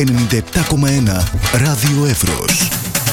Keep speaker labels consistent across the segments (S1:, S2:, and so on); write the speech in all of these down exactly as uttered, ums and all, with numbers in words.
S1: ενενήντα επτά κόμμα ένα Ράδιο Εύρος.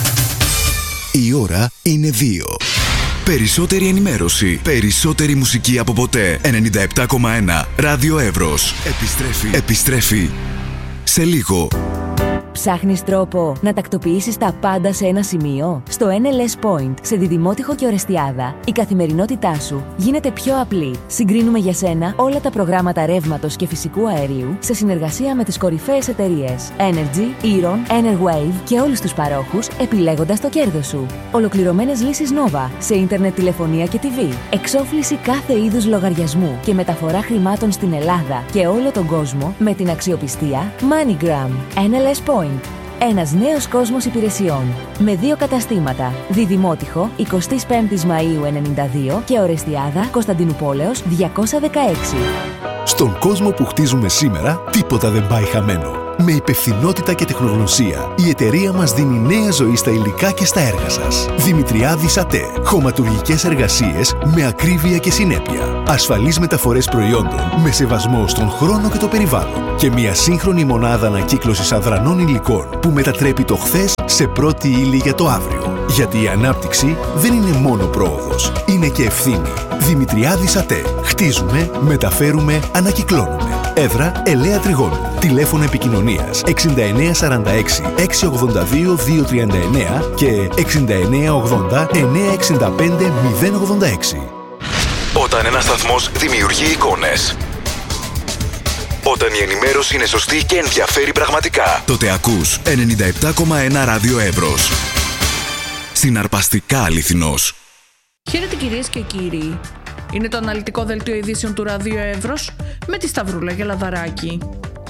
S1: Η ώρα είναι δύο. Περισσότερη ενημέρωση, περισσότερη μουσική από ποτέ. ενενήντα επτά κόμμα ένα Ράδιο Εύρος. Επιστρέφει, επιστρέφει σε λίγο.
S2: Ψάχνεις τρόπο να τακτοποιήσεις τα πάντα σε ένα σημείο? Στο εν ελ ες Point, σε Διδημότυχο και Ορεστιάδα, η καθημερινότητά σου γίνεται πιο απλή. Συγκρίνουμε για σένα όλα τα προγράμματα ρεύματος και φυσικού αερίου σε συνεργασία με τις κορυφαίες εταιρείες Energy, Eron, Enerwave και όλους τους παρόχους, επιλέγοντας το κέρδος σου. Ολοκληρωμένες λύσεις Nova σε ίντερνετ, τηλεφωνία και τι βι. Εξόφληση κάθε είδους λογαριασμού και μεταφορά χρημάτων στην Ελλάδα και όλο τον κόσμο με την αξιοπιστία MoneyGram. εν ελ ες Point. Ένας νέος κόσμος υπηρεσιών. Με δύο καταστήματα. Διδημότυχο, εικοστή πέμπτη Μαΐου ενενήντα δύο και Ορεστιάδα, Κωνσταντινούπολεως διακόσια δεκαέξι.
S3: Στον κόσμο που χτίζουμε σήμερα, τίποτα δεν πάει χαμένο. Με υπευθυνότητα και τεχνογνωσία, η εταιρεία μας δίνει νέα ζωή στα υλικά και στα έργα σας. Δημητριάδης ΑΤΕ. Χωματουργικές εργασίες με ακρίβεια και συνέπεια. Ασφαλείς μεταφορές προϊόντων με σεβασμό στον χρόνο και το περιβάλλον. Και μια σύγχρονη μονάδα ανακύκλωσης αδρανών υλικών που μετατρέπει το χθες σε πρώτη ύλη για το αύριο. Γιατί η ανάπτυξη δεν είναι μόνο πρόοδος, είναι και ευθύνη. Δημητριάδης ΑΤΕ. Χτίζουμε, μεταφέρουμε, ανακυκλώνουμε. Έδρα Ελαία Τριγώνου. Τηλέφωνο επικοινωνίας εξήντα εννέα σαράντα έξι εξακόσια ογδόντα δύο διακόσια τριάντα εννέα και εξήντα εννέα ογδόντα εννιακόσια εξήντα πέντε μηδέν ογδόντα έξι.
S1: Όταν ένας σταθμός δημιουργεί εικόνες, όταν η ενημέρωση είναι σωστή και ενδιαφέρει πραγματικά, τότε ακούς ενενήντα επτά κόμμα ένα Ράδιο Εύρος. Συναρπαστικά αληθινός.
S4: Χαίρετε κυρίες και κύριοι. Είναι το αναλυτικό δελτίο ειδήσεων του Ραδίου Εύρος με τη Σταυρούλα Γελαδαράκη.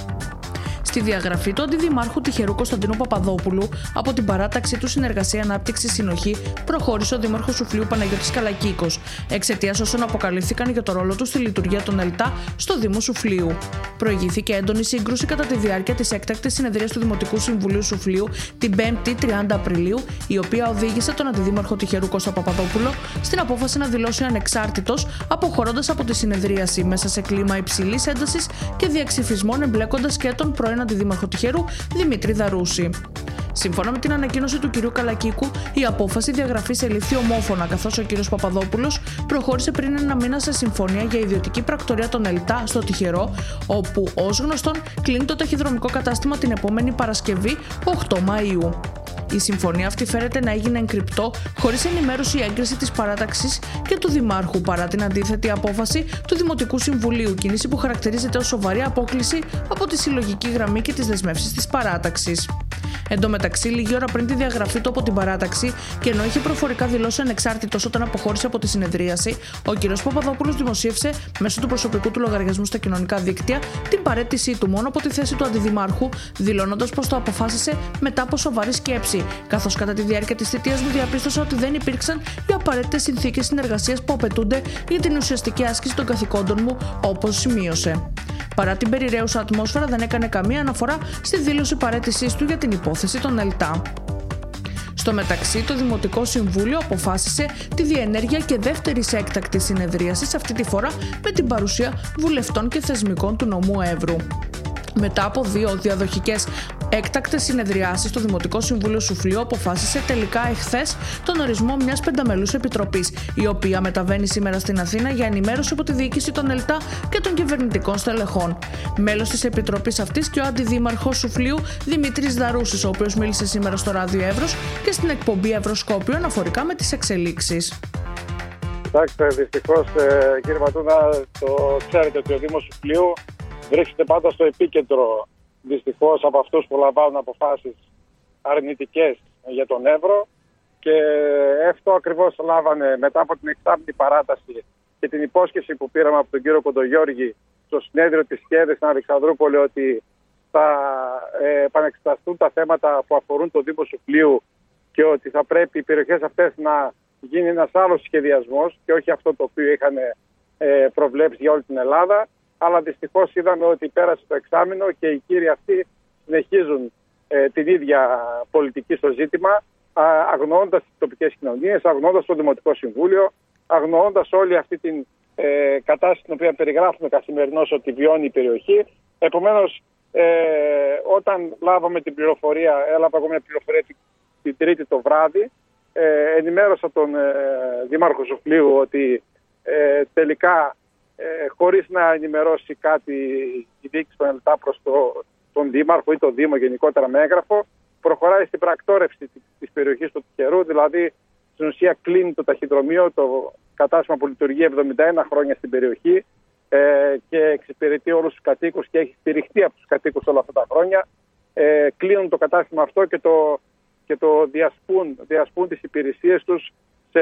S4: Στη διαγραφή του αντιδημάρχου τυχερού Κωνσταντίνου Παπαδόπουλου από την παράταξή του Συνεργασία Ανάπτυξη Συνοχή προχώρησε ο δήμαρχος Σουφλίου Παναγιώτης Καλακίκος, εξαιτίας όσων αποκαλύφθηκαν για το ρόλο του στη λειτουργία των ΕΛΤΑ στο Δήμο Σουφλίου. Προηγήθηκε έντονη σύγκρουση κατά τη διάρκεια της έκτακτης συνεδρίας του Δημοτικού Συμβουλίου Σουφλίου την πέμπτη τριάντα Απριλίου, η οποία οδήγησε τον αντιδήμαρχο τυχερού Κώστα Παπαδόπουλο στην απόφαση να δηλώσει ανεξάρτητος, αποχωρώντας από τη συνεδρίαση μέσα σε κλίμα υψηλής έντασης και διαξυφισμών, εμπλέκοντας και τον πρώην αντιδήμαρχο τυχερού Δημήτρη Δαρούση. Σύμφωνα με την ανακοίνωση του κ. Καλακίκου, η απόφαση διαγραφής ελήφθη ομόφωνα, καθώς ο κ. Παπαδόπουλος προχώρησε πριν ένα μήνα σε συμφωνία για ιδιωτική πρακτορία των ΕΛΤΑ στο Τυχερό, όπου ως γνωστόν κλείνει το ταχυδρομικό κατάστημα την επόμενη Παρασκευή, οκτώ Μαΐου. Η συμφωνία αυτή φέρεται να έγινε εγκρυπτό, χωρίς ενημέρωση ή έγκριση της παράταξης και του Δημάρχου, παρά την αντίθετη απόφαση του Δημοτικού Συμβουλίου, κίνηση που χαρακτηρίζεται ως σοβαρή απόκλιση από τη συλλογική γραμμή και τις δεσμεύσεις της παράταξης. Εν τω μεταξύ, λίγη ώρα πριν τη διαγραφή του από την παράταξη και ενώ είχε προφορικά δηλώσει ανεξάρτητος όταν αποχώρησε από τη συνεδρίαση, ο κ. Παπαδόπουλος δημοσίευσε μέσω του προσωπικού του λογαριασμού στα κοινωνικά δίκτυα την παραίτησή του μόνο από τη θέση του αντιδημάρχου, δηλώνοντας πως το αποφάσισε μετά από σοβαρή σκέψη, καθώς κατά τη διάρκεια της θητείας μου διαπίστωσε ότι δεν υπήρξαν οι απαραίτητες συνθήκες συνεργασίας που απαιτούνται για την ουσιαστική άσκηση των καθηκόντων μου, όπως σημείωσε. Παρά την περιραίουσα ατμόσφαιρα, δεν έκανε καμία αναφορά στη δήλωση παραίτησής του για την υπόθεση των ΕΛΤΑ. Στο μεταξύ, το Δημοτικό Συμβούλιο αποφάσισε τη διενέργεια και δεύτερης έκτακτης συνεδρίασης, αυτή τη φορά με την παρουσία βουλευτών και θεσμικών του νομού Εύρου. Μετά από δύο διαδοχικές έκτακτες συνεδριάσεις, το Δημοτικό Συμβούλιο Σουφλίου αποφάσισε τελικά εχθές τον ορισμό μιας πενταμελούς επιτροπής, η οποία μεταβαίνει σήμερα στην Αθήνα για ενημέρωση από τη διοίκηση των ΕΛΤΑ και των κυβερνητικών στελεχών. Μέλος της επιτροπής αυτής και ο αντιδήμαρχος Σουφλίου Δημήτρης Δαρούσης, ο οποίος μίλησε σήμερα στο Ράδιο Εύρος και στην εκπομπή Ευρωσκόπιο αναφορικά με τις εξελίξεις.
S5: Κοιτάξτε, δυστυχώς, ε, κύριε Πατούνα, το ξέρετε ότι ο Δήμος Σουφλίου βρίσκεται πάντα στο επίκεντρο, δυστυχώς, από αυτούς που λαμβάνουν αποφάσεις αρνητικές για τον Εύρο, και αυτό ακριβώς λάβανε μετά από την εξάμηνη παράταση και την υπόσχεση που πήραμε από τον κύριο Κοντογιώργη στο συνέδριο της ΚΕΔΕ στην Αλεξανδρούπολη ότι θα ε, επανεξεταστούν τα θέματα που αφορούν το Δήμο Σουφλίου και ότι θα πρέπει οι περιοχές αυτές να γίνει ένας άλλος σχεδιασμός και όχι αυτό το οποίο είχαν ε, προβλέψει για όλη την Ελλάδα. Αλλά δυστυχώς είδαμε ότι πέρασε το εξάμηνο και οι κύριοι αυτοί συνεχίζουν ε, την ίδια πολιτική στο ζήτημα, αγνοώντας τις τοπικές κοινωνίες, αγνοώντας το Δημοτικό Συμβούλιο, αγνοώντας όλη αυτή την ε, κατάσταση την οποία περιγράφουμε καθημερινώς ότι βιώνει η περιοχή. Επομένως, Ε, όταν λάβαμε την πληροφορία, έλαβα εγώ μια πληροφορία την, την Τρίτη το βράδυ, ε, ενημέρωσα τον ε, Δήμαρχο Σοφλίου ότι ε, τελικά ε, χωρίς να ενημερώσει κάτι η διοίκηση των ΕΛΤΑ προς το, τον Δήμαρχο ή τον Δήμο γενικότερα με έγγραφο, προχωράει στην πρακτόρευση της περιοχής του Τυχερού, δηλαδή στην ουσία κλείνει το ταχυδρομείο, το κατάστημα που λειτουργεί εβδομήντα ένα χρόνια στην περιοχή ε, και εξυπηρετεί όλους τους κατοίκους και έχει στηριχτεί από τους κατοίκους όλα αυτά τα χρόνια. Ε, κλείνουν το κατάστημα αυτό και το, και το διασπούν, διασπούν τις υπηρεσίες τους σε,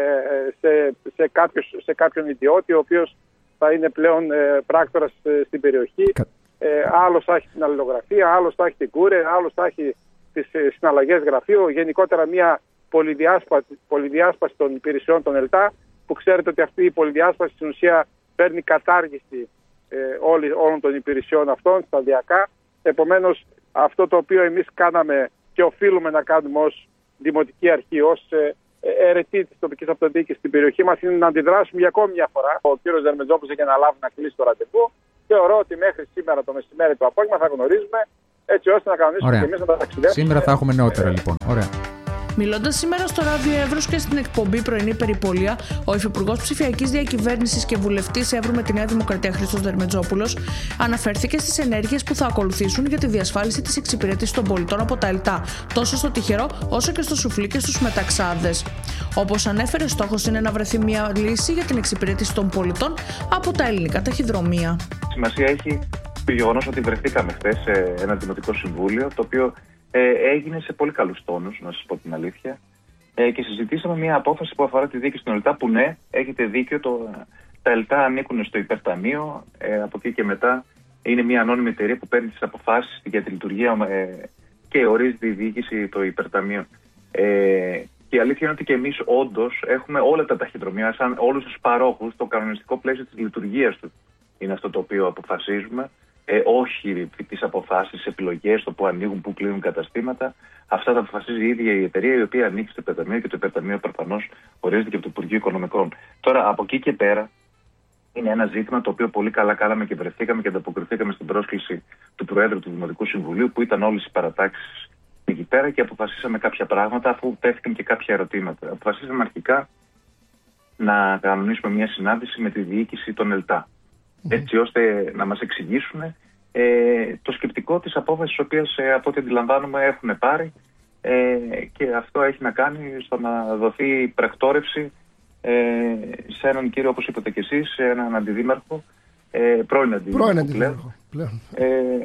S5: σε, σε, κάποιος, σε κάποιον ιδιώτη, ο οποίος θα είναι πλέον ε, πράκτορας ε, στην περιοχή. Ε, άλλος θα έχει την αλληλογραφία, άλλος θα έχει την κούρε, άλλος θα έχει τις συναλλαγές γραφείου, γενικότερα μια πολυδιάσπαση, πολυδιάσπαση των υπηρεσιών των ΕΛΤΑ, που ξέρετε ότι αυτή η πολυδιάσπαση στην ουσία παίρνει κατάργηση ε, όλη, όλων των υπηρεσιών αυτών σταδιακά. Επομένως, αυτό το οποίο εμείς κάναμε και οφείλουμε να κάνουμε ως Δημοτική Αρχή, ως ε, αιρετή της τοπικής αυτοδιοίκησης στην περιοχή μας, είναι να αντιδράσουμε για ακόμη μια φορά. Ο κύριος Δερμετζόπουλος έχει αναλάβει να κλείσει το ραντεβού. Θεωρώ ότι μέχρι σήμερα το μεσημέρι το απόγευμα θα γνωρίζουμε, έτσι ώστε να κανονίσουμε και εμείς να τα ταξιδέψουμε.
S6: Σήμερα θα έχουμε νεότερα λοιπόν. Ωραία.
S4: Μιλώντας σήμερα στο Ράδιο Εύρος και στην εκπομπή Πρωινή Περιπολία, ο Υφυπουργός Ψηφιακής Διακυβέρνησης και Βουλευτής Εύρου με τη Νέα Δημοκρατία Χρήστος Δερμετζόπουλος αναφέρθηκε στις ενέργειες που θα ακολουθήσουν για τη διασφάλιση της εξυπηρέτησης των πολιτών από τα ΕΛΤΑ, τόσο στο Τυχερό όσο και στο Σουφλί και στους μεταξάδες. Όπως ανέφερε, στόχος είναι να βρεθεί μια λύση για την εξυπηρέτηση των πολιτών από τα ελληνικά ταχυδρομεία.
S7: Σημασία έχει το γεγονός ότι βρεθήκαμε χθες σε ένα Δημοτικό Συμβούλιο, το οποίο Ε, έγινε σε πολύ καλούς τόνους, να σας πω την αλήθεια, ε, και συζητήσαμε μια απόφαση που αφορά τη διοίκηση των ΕΛΤΑ, που ναι, έχετε δίκιο, το, τα ΕΛΤΑ ανήκουν στο υπερταμείο, ε, από εκεί και μετά είναι μια ανώνυμη εταιρεία που παίρνει τις αποφάσεις για τη λειτουργία ε, και ορίζει τη διοίκηση το υπερταμείο. Ε, και η αλήθεια είναι ότι και εμείς όντως έχουμε όλα τα ταχυδρομεία, σαν όλους τους παρόχους, το κανονιστικό πλαίσιο της λειτουργίας του είναι αυτό το οποίο αποφασίζουμε. Ε, όχι τις αποφάσεις, τις επιλογές, το που ανοίγουν, που κλείνουν καταστήματα. Αυτά τα αποφασίζει η ίδια η εταιρεία, η οποία ανήκει στο υπερταμείο, και το υπερταμείο προφανώς ορίζεται και από το Υπουργείο Οικονομικών. Τώρα, από εκεί και πέρα, είναι ένα ζήτημα το οποίο πολύ καλά κάναμε και βρεθήκαμε και ανταποκριθήκαμε στην πρόσκληση του Προέδρου του Δημοτικού Συμβουλίου, που ήταν όλες οι παρατάξεις εκεί πέρα, και αποφασίσαμε κάποια πράγματα, αφού τέθηκαν και κάποια ερωτήματα. Αποφασίσαμε αρχικά να κανονίσουμε μια συνάντηση με τη διοίκηση των ΕΛΤΑ, έτσι ώστε να μας εξηγήσουν ε, το σκεπτικό της απόφασης, της οποίας ε, από ό,τι αντιλαμβάνουμε έχουν πάρει, ε, και αυτό έχει να κάνει στο να δοθεί πρακτόρευση ε, σε έναν κύριο, όπως είπατε και εσείς, σε έναν αντιδήμαρχο, ε, πρώην αντιδήμαρχο πλέον, πλέον. Ε,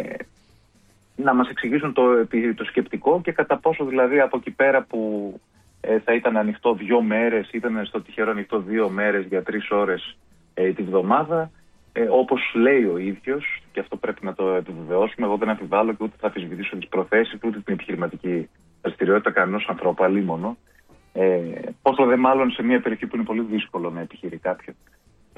S7: να μας εξηγήσουν το, το σκεπτικό και κατά πόσο δηλαδή από εκεί πέρα που ε, θα ήταν ανοιχτό δύο μέρες, ήταν στο Τυχερό ανοιχτό δύο μέρες για τρεις ώρες ε, τη βδομάδα. Ε, όπως λέει ο ίδιος, και αυτό πρέπει να το επιβεβαιώσουμε, εγώ δεν αμφιβάλλω και ούτε θα αμφισβητήσω τις προθέσεις ούτε την επιχειρηματική δραστηριότητα κανένας ανθρώπου, αλίμονο. Ε, πόσο δε μάλλον σε μια περιοχή που είναι πολύ δύσκολο να επιχειρεί κάποιον. Ε,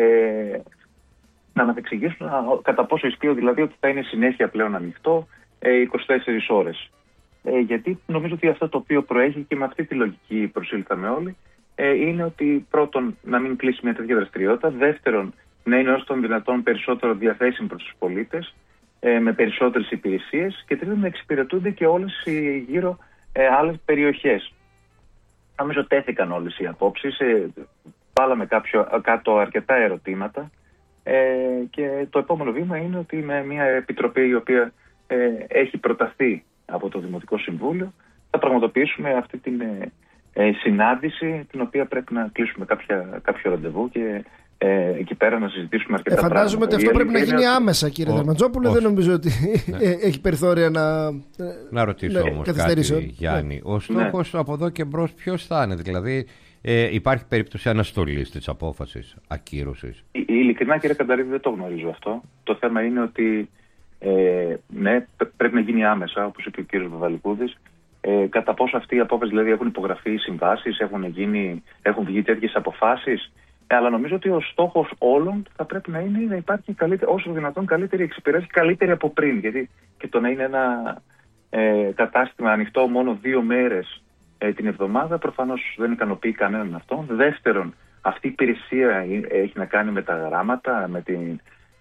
S7: να μας εξηγήσουν κατά πόσο ισχύει δηλαδή ότι θα είναι συνέχεια πλέον ανοιχτό ε, είκοσι τέσσερις ώρες. Ε, γιατί νομίζω ότι αυτό το οποίο προέχει, και με αυτή τη λογική προσήλθαμε όλοι, ε, είναι ότι πρώτον να μην κλείσει μια τέτοια δραστηριότητα, δεύτερον να είναι όσο των δυνατόν περισσότερο διαθέσιμο προς τους πολίτες, ε, με περισσότερες υπηρεσίες, και τρίτον να εξυπηρετούνται και όλες οι γύρω ε, άλλες περιοχές. Νομίζω τέθηκαν όλες οι απόψεις, ε, βάλαμε κάποιο, κάτω αρκετά ερωτήματα, ε, και το επόμενο βήμα είναι ότι με μια επιτροπή η οποία ε, έχει προταθεί από το Δημοτικό Συμβούλιο θα πραγματοποιήσουμε αυτή την ε, ε, συνάντηση, την οποία πρέπει να κλείσουμε κάποια, κάποιο ραντεβού και Ε, εκεί πέρα να συζητήσουμε αρκετά
S8: ε, φαντάζομαι
S7: πράγματα.
S8: ότι αυτό πρέπει να γίνει άμεσα, κύριε Δερμετζόπουλε. Δεν νομίζω ότι
S6: ναι.
S8: έχει περιθώρια να.
S6: Να ρωτήσω ναι, όμως κάτι, Γιάννη. Ναι. Ο στόχος ναι. από εδώ και μπρος ποιος θα είναι, δηλαδή ε, υπάρχει περίπτωση αναστολής της απόφασης, ακύρωσης?
S7: Ε, ειλικρινά, κύριε Κανταρίδη, δεν το γνωρίζω αυτό. Το θέμα είναι ότι ε, ναι, πρέπει να γίνει άμεσα, όπως είπε ο κύριος Βαβαλικούδης. Ε, κατά πόσο αυτή η απόφαση, δηλαδή έχουν υπογραφεί συμβάσεις, έχουν, γίνει, έχουν βγει τέτοιες αποφάσεις. Αλλά νομίζω ότι ο στόχος όλων θα πρέπει να είναι να υπάρχει όσο δυνατόν καλύτερη εξυπηρέτηση, καλύτερη από πριν. Γιατί και το να είναι ένα ε, κατάστημα ανοιχτό μόνο δύο μέρες ε, την εβδομάδα, προφανώς δεν ικανοποιεί κανέναν αυτό. Δεύτερον, αυτή η υπηρεσία έχει να κάνει με τα γράμματα, με την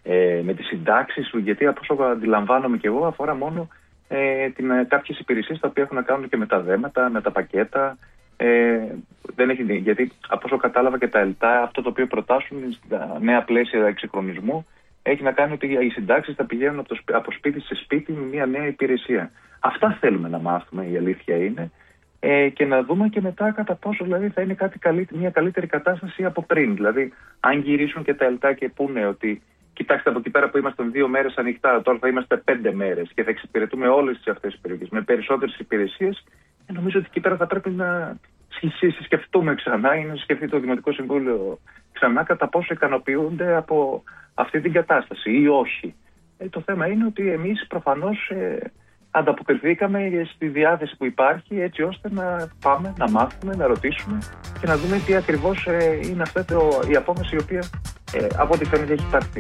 S7: ε, με τις συντάξεις, γιατί από όσο αντιλαμβάνομαι και εγώ αφορά μόνο ε, την, κάποιες υπηρεσίες τα οποία έχουν να κάνουν και με τα δέματα, με τα πακέτα. Ε, δεν έχει, γιατί από όσο κατάλαβα και τα ΕΛΤΑ, αυτό το οποίο προτάσουν στα νέα πλαίσια εξυγχρονισμού έχει να κάνει ότι οι συντάξεις θα πηγαίνουν από, το, από σπίτι σε σπίτι με μια νέα υπηρεσία. Αυτά θέλουμε να μάθουμε, η αλήθεια είναι, ε, και να δούμε και μετά κατά πόσο δηλαδή, θα είναι κάτι καλύτερη, μια καλύτερη κατάσταση από πριν. Δηλαδή, αν γυρίσουν και τα ΕΛΤΑ και πούνε ότι κοιτάξτε, από εκεί πέρα που ήμασταν δύο μέρες ανοιχτά, τώρα θα είμαστε πέντε μέρες και θα εξυπηρετούμε όλες αυτές τις περιοχές με περισσότερες υπηρεσίες, ε, νομίζω ότι εκεί πέρα θα πρέπει να συσκεφτούμε ξανά ή να σκεφτεί το Δημοτικό Συμβούλιο ξανά κατά πόσο ικανοποιούνται από αυτή την κατάσταση ή όχι. Ε, το θέμα είναι ότι εμείς προφανώς ε, ανταποκριθήκαμε στη διάθεση που υπάρχει έτσι ώστε να πάμε, να μάθουμε, να ρωτήσουμε και να δούμε τι ακριβώς ε, είναι αυτή η απόφαση η οποία ε, από ό,τι φαίνεται έχει πάρθει.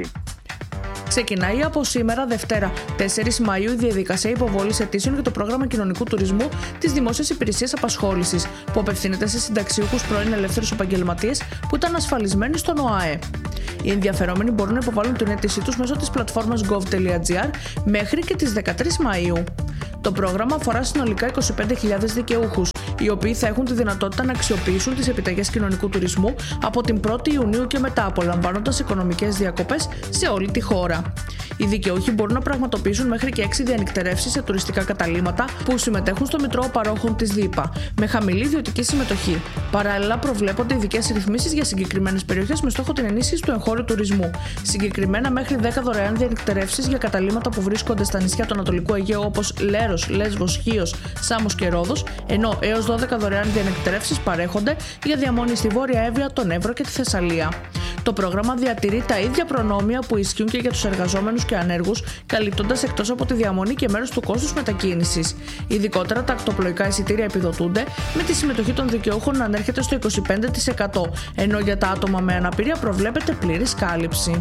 S4: Ξεκινάει από σήμερα, Δευτέρα, τέσσερις Μαΐου, η διαδικασία υποβολής αιτήσεων για το πρόγραμμα κοινωνικού τουρισμού της Δημόσιας Υπηρεσίας Απασχόλησης, που απευθύνεται σε συνταξιούχους πρώην ελεύθερους επαγγελματίες που ήταν ασφαλισμένοι στον ΟΑΕ. Οι ενδιαφερόμενοι μπορούν να υποβάλουν την αίτησή τους μέσω της πλατφόρμας gov.gr μέχρι και τις δεκατρείς Μαΐου. Το πρόγραμμα αφορά συνολικά είκοσι πέντε χιλιάδες δικαιούχους, οι οποίοι θα έχουν τη δυνατότητα να αξιοποιήσουν τις επιταγές κοινωνικού τουρισμού από την πρώτη Ιουνίου και μετά, απολαμβάνοντας οικονομικές διακοπές σε όλη τη χώρα. Οι δικαιούχοι μπορούν να πραγματοποιήσουν μέχρι και έξι διανυκτερεύσεις σε τουριστικά καταλύματα που συμμετέχουν στο Μητρό Παρόχων της ΔΥΠΑ, με χαμηλή ιδιωτική συμμετοχή. Παράλληλα, προβλέπονται ειδικές ρυθμίσεις για συγκεκριμένες περιοχές με στόχο την ενίσχυση του εγχώριου τουρισμού. Συγκεκριμένα, μέχρι δέκα δωρεάν διανυκτερεύσεις για καταλύματα που βρίσκονται στα νησιά του Ανατολικού Αιγαίου όπως Λέρος, Λέσβος, Χίος, Σάμος και Ρόδος, ενώ έως δώδεκα δωρεάν διανυκτερεύσεις παρέχονται για διαμονή στη Βόρεια Εύβοια, τον Εύρο και τη Θεσσαλία. Το πρόγραμμα διατηρεί τα ίδια προνόμια που ισχύουν και για τους εργαζόμενους και ανέργους, καλύπτοντας εκτός από τη διαμονή και μέρος του κόστους μετακίνησης. Ειδικότερα, τα ακτοπλοϊκά εισιτήρια επιδοτούνται, με τη συμμετοχή των δικαιούχων να ανέρχεται στο είκοσι πέντε τοις εκατό, ενώ για τα άτομα με αναπηρία προβλέπεται πλήρης κάλυψη.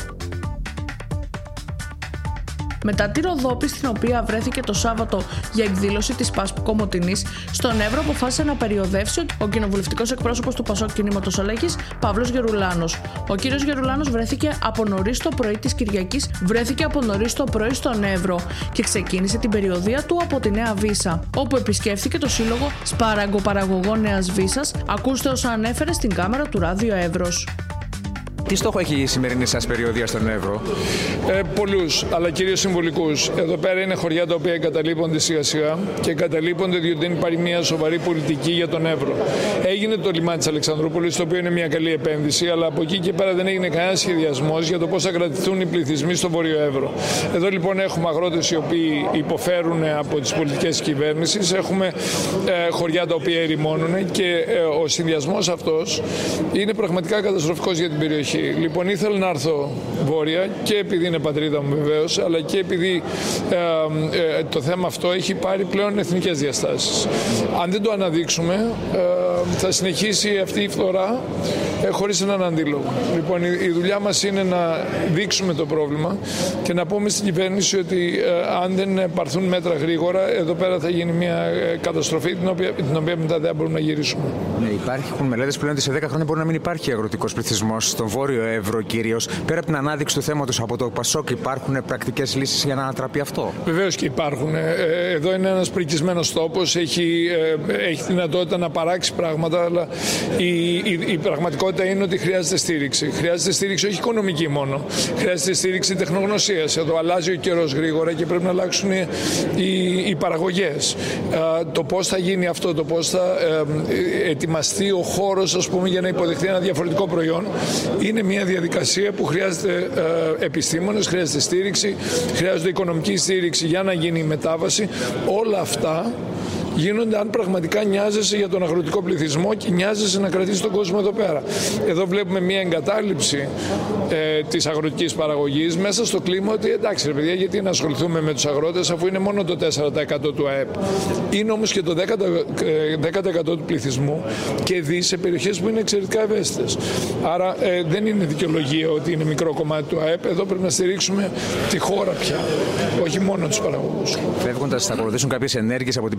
S4: Μετά τη Ροδόπη, στην οποία βρέθηκε το Σάββατο για εκδήλωση της ΠΑΣΠ Κομοτηνής, στον Εύρο αποφάσισε να περιοδεύσει ο κοινοβουλευτικός εκπρόσωπος του Πασόκ Κινήματος Αλλαγής, Παύλος Γερουλάνος. Ο κύριος Γερουλάνος βρέθηκε από νωρίς το πρωί της Κυριακής, βρέθηκε από νωρίς το πρωί στον Εύρο και ξεκίνησε την περιοδεία του από τη Νέα Βύσα, όπου επισκέφθηκε το σύλλογο Σπαραγκοπαραγωγών Νέας Βύσσας. Ακούστε όσα ανέφερε στην κάμερα του Ράδιο Εύρος.
S9: Τι στόχο έχει η σημερινή σας περιοδεία στον Εύρο?
S10: Ε, πολλούς, αλλά κυρίως συμβολικούς. Εδώ πέρα είναι χωριά τα οποία εγκαταλείπονται σιγά σιγά και εγκαταλείπονται διότι δεν υπάρχει μια σοβαρή πολιτική για τον Εύρο. Έγινε το λιμάνι της Αλεξανδρούπολης, το οποίο είναι μια καλή επένδυση, αλλά από εκεί και πέρα δεν έγινε κανένα σχεδιασμός για το πώς θα κρατηθούν οι πληθυσμοί στο Βόρειο Εύρο. Εδώ λοιπόν έχουμε αγρότες οι οποίοι υποφέρουν από τις πολιτικές κυβέρνησης, έχουμε ε, χωριά τα οποία ερημώνουν και ε, ο συνδυασμός αυτός είναι πραγματικά καταστροφικός για την περιοχή. Λοιπόν, ήθελα να έρθω βόρεια και επειδή είναι πατρίδα μου βεβαίως, αλλά και επειδή ε, ε, το θέμα αυτό έχει πάρει πλέον εθνικές διαστάσεις. Αν δεν το αναδείξουμε, ε, θα συνεχίσει αυτή η φθορά ε, χωρίς έναν αντίλογο. Λοιπόν, η, η δουλειά μας είναι να δείξουμε το πρόβλημα και να πούμε στην κυβέρνηση ότι ε, αν δεν πάρθουν μέτρα γρήγορα, εδώ πέρα θα γίνει μια ε, καταστροφή την οποία, την οποία μετά δεν μπορούμε να γυρίσουμε.
S9: Ναι, υπάρχουν μελέτες που λένε ότι σε δέκα χρόνια μπορεί να μην υπάρχει αγροτικός πληθυσμός στον Βόρειο Εύρο κυρίως. Πέρα από την ανάδειξη του θέματος από το Πασόκ, υπάρχουν πρακτικές λύσεις για να ανατραπεί αυτό?
S10: Βεβαίως και υπάρχουν. Εδώ είναι ένας πρικισμένος τόπος, έχει, έχει δυνατότητα να παράξει πράγματα, αλλά η, η, η πραγματικότητα είναι ότι χρειάζεται στήριξη. Χρειάζεται στήριξη όχι οικονομική μόνο, χρειάζεται στήριξη τεχνογνωσίας. Εδώ αλλάζει ο καιρός γρήγορα και πρέπει να αλλάξουν οι, οι, οι παραγωγές. Το πώς θα γίνει αυτό, το πώς θα ετοιμαστεί ο χώρος, ας πούμε, για να υποδεχθεί ένα διαφορετικό προϊόν, είναι μια διαδικασία που χρειάζεται ε, επιστήμονες, χρειάζεται στήριξη, χρειάζεται οικονομική στήριξη για να γίνει η μετάβαση. Όλα αυτά γίνονται αν πραγματικά νοιάζεσαι για τον αγροτικό πληθυσμό και νοιάζεσαι να κρατήσει τον κόσμο εδώ πέρα. Εδώ βλέπουμε μια εγκατάλειψη ε, της αγροτικής παραγωγής μέσα στο κλίμα ότι εντάξει ρε παιδιά, γιατί να ασχοληθούμε με τους αγρότες αφού είναι μόνο το τέσσερα τοις εκατό του ΑΕΠ. Είναι όμως και το δέκα τοις εκατό του πληθυσμού και δει σε περιοχές που είναι εξαιρετικά ευαίσθητες. Άρα ε, δεν είναι δικαιολογία ότι είναι μικρό κομμάτι του ΑΕΠ. Εδώ πρέπει να στηρίξουμε τη χώρα πια, όχι μόνο τους παραγωγούς.
S9: Φεύγοντας, θα ακολουθήσουν κάποιες ενέργειες από την πλευρά σας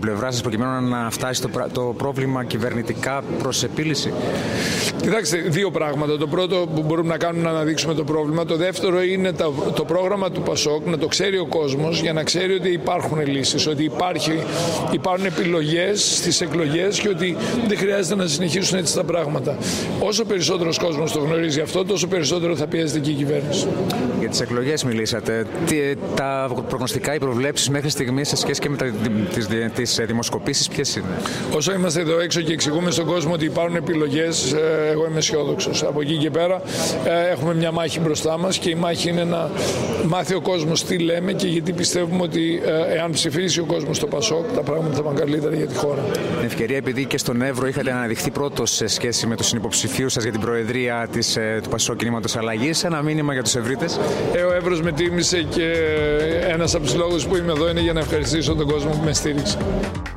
S9: προκειμένου να φτάσει το, το πρόβλημα κυβερνητικά προς επίλυση?
S10: Κοιτάξτε, δύο πράγματα. Το πρώτο που μπορούμε να κάνουμε είναι να αναδείξουμε το πρόβλημα. Το δεύτερο είναι το, το πρόγραμμα του Πασόκ, να το ξέρει ο κόσμος, για να ξέρει ότι υπάρχουν λύσεις, ότι υπάρχει, υπάρχουν επιλογές στις εκλογές και ότι δεν χρειάζεται να συνεχίσουν έτσι τα πράγματα. Όσο περισσότερος κόσμος το γνωρίζει αυτό, τόσο περισσότερο θα πιέζεται και η κυβέρνηση.
S9: Για τις εκλογές μιλήσατε. Τι, τα προγνωστικά, οι προβλέψεις μέχρι στιγμής σε σχέση και με τα, τις, τις δημοσκοπήσεις ποιες είναι?
S10: Όσο είμαστε εδώ έξω και εξηγούμε στον κόσμο ότι υπάρχουν επιλογές, εγώ είμαι αισιόδοξος. Από εκεί και πέρα έχουμε μια μάχη μπροστά μας και η μάχη είναι να μάθει ο κόσμος τι λέμε και γιατί πιστεύουμε ότι εάν ψηφίσει ο κόσμος το Πασόκ, τα πράγματα θα πάνε καλύτερα για τη χώρα.
S9: Την ευκαιρία, επειδή και στον Εύρο είχατε αναδειχθεί πρώτος σε σχέση με τους συνυποψηφίους σας για την προεδρία της, του Πασόκ Κινήματος Αλλαγής, ένα μήνυμα για τους ευρύτες?
S10: Ε, ο Εύρος με τίμησε και ένας από τους λόγους που είμαι εδώ είναι για να ευχαριστήσω τον κόσμο που με στήριξε.